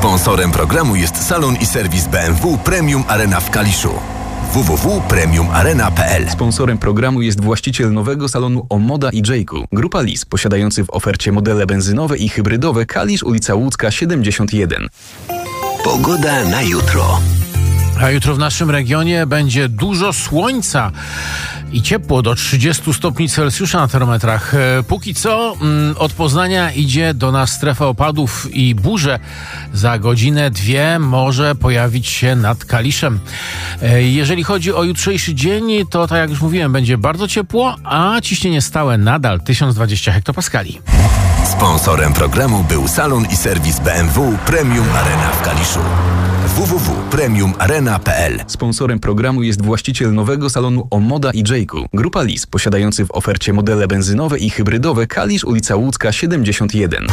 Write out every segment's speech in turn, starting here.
Sponsorem programu jest salon i serwis BMW Premium Arena w Kaliszu. www.premiumarena.pl. Sponsorem programu jest właściciel nowego salonu Omoda i Jayku. Grupa Lis, posiadający w ofercie modele benzynowe i hybrydowe. Kalisz, ulica Łódzka 71. Pogoda na jutro. A jutro w naszym regionie będzie dużo słońca i ciepło do 30 stopni Celsjusza na termometrach. Póki co od Poznania idzie do nas strefa opadów i burze. Za godzinę, dwie może pojawić się nad Kaliszem. Jeżeli chodzi o jutrzejszy dzień, to tak jak już mówiłem, będzie bardzo ciepło, a ciśnienie stałe nadal 1020 hektopaskali. Sponsorem programu był salon i serwis BMW Premium Arena w Kaliszu. www.premiumarena.pl. Sponsorem programu jest właściciel nowego salonu Omoda i Jayku. Grupa Lis, posiadający w ofercie modele benzynowe i hybrydowe. Kalisz, ulica Łódzka 71.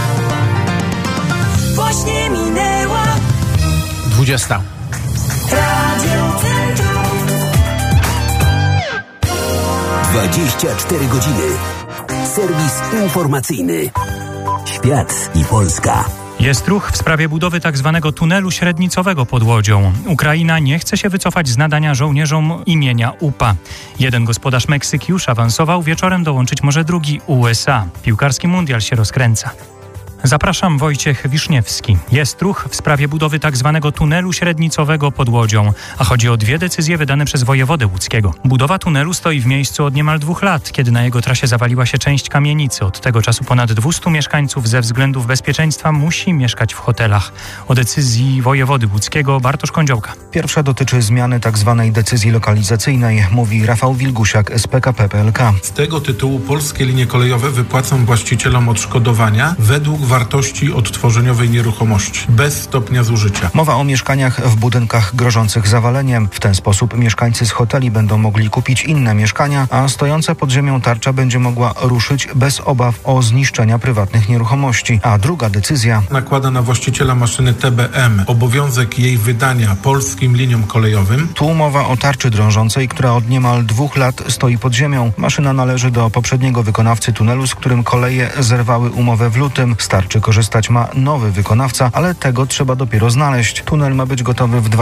Właśnie minęła 20. Radio Centrum. 24 godziny. Serwis informacyjny. Świat i Polska. Jest ruch w sprawie budowy tzw. tunelu średnicowego pod Łodzią. Ukraina nie chce się wycofać z nadania żołnierzom imienia UPA. Jeden gospodarz Meksyki już awansował, wieczorem dołączyć może drugi USA. Piłkarski mundial się rozkręca. Zapraszam, Wojciech Wiszniewski. Jest ruch w sprawie budowy tzw. tunelu średnicowego pod Łodzią, a chodzi o dwie decyzje wydane przez wojewodę łódzkiego. Budowa tunelu stoi w miejscu od niemal 2 lat, kiedy na jego trasie zawaliła się część kamienicy. Od tego czasu ponad 200 mieszkańców ze względów bezpieczeństwa musi mieszkać w hotelach. O decyzji wojewody łódzkiego Bartosz Kądziołka. Pierwsza dotyczy zmiany tzw. decyzji lokalizacyjnej, mówi Rafał Wilgusiak z PKP PLK. Z tego tytułu polskie linie kolejowe wypłacą właścicielom odszkodowania według wartości odtworzeniowej nieruchomości, bez stopnia zużycia. Mowa o mieszkaniach w budynkach grożących zawaleniem. W ten sposób mieszkańcy z hoteli będą mogli kupić inne mieszkania, a stojąca pod ziemią tarcza będzie mogła ruszyć bez obaw o zniszczenia prywatnych nieruchomości. A druga decyzja nakłada na właściciela maszyny TBM obowiązek jej wydania polskim liniom kolejowym. Tu mowa o tarczy drążącej, która od niemal 2 lat stoi pod ziemią. Maszyna należy do poprzedniego wykonawcy tunelu, z którym koleje zerwały umowę w lutym. Z tarczy korzystać ma nowy wykonawca, ale tego trzeba dopiero znaleźć. Tunel ma być gotowy w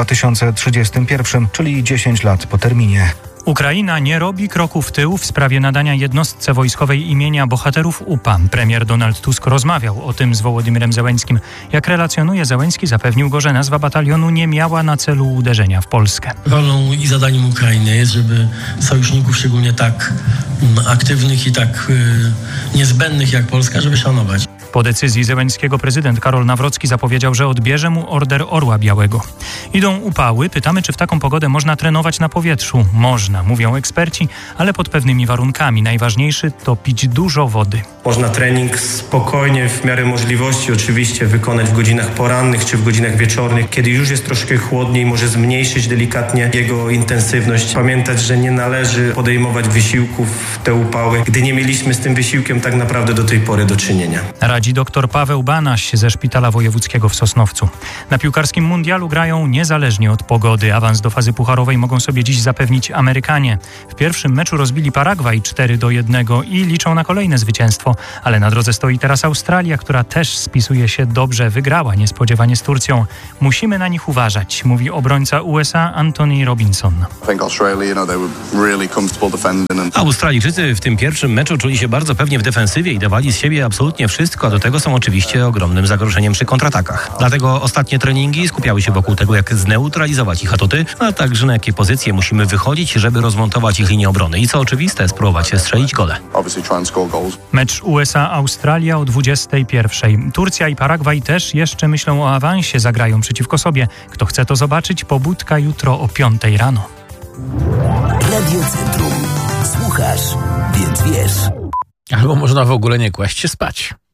2031, czyli 10 lat po terminie. Ukraina nie robi kroku w tył w sprawie nadania jednostce wojskowej imienia bohaterów UPA. Premier Donald Tusk rozmawiał o tym z Wołodymyrem Zełenskim. Jak relacjonuje Zełenski, zapewnił go, że nazwa batalionu nie miała na celu uderzenia w Polskę. Rolą i zadaniem Ukrainy jest, żeby sojuszników, szczególnie tak aktywnych i tak niezbędnych jak Polska, żeby szanować. Po decyzji Zełenskiego prezydent Karol Nawrocki zapowiedział, że odbierze mu Order Orła Białego. Idą upały. Pytamy, czy w taką pogodę można trenować na powietrzu. Można, mówią eksperci, ale pod pewnymi warunkami. Najważniejszy to pić dużo wody. Można trening spokojnie, w miarę możliwości oczywiście wykonać w godzinach porannych czy w godzinach wieczornych, kiedy już jest troszkę chłodniej, może zmniejszyć delikatnie jego intensywność. Pamiętać, że nie należy podejmować wysiłków w te upały, gdy nie mieliśmy z tym wysiłkiem tak naprawdę do tej pory do czynienia. Radzi dr Paweł Banaś ze Szpitala Wojewódzkiego w Sosnowcu. Na piłkarskim mundialu grają niezależnie od pogody. Awans do fazy pucharowej mogą sobie dziś zapewnić Amerykanie. W pierwszym meczu rozbili Paragwaj 4-1 i liczą na kolejne zwycięstwo. Ale na drodze stoi teraz Australia, która też spisuje się dobrze. Wygrała niespodziewanie z Turcją. Musimy na nich uważać, mówi obrońca USA Anthony Robinson. Australijczycy w tym pierwszym meczu czuli się bardzo pewnie w defensywie i dawali z siebie absolutnie wszystko, a do tego są oczywiście ogromnym zagrożeniem przy kontratakach. Dlatego ostatnie treningi skupiały się wokół tego, jak zneutralizować ich atuty, a także na jakie pozycje musimy wychodzić, żeby rozmontować ich linię obrony i co oczywiste, spróbować strzelić gole. Mecz USA-Australia o 21:00. Turcja i Paragwaj też jeszcze myślą o awansie, zagrają przeciwko sobie. Kto chce to zobaczyć, pobudka jutro o 5:00 rano. Radio Centrum. Słuchasz, więc wiesz. Albo można w ogóle nie kłaść się spać.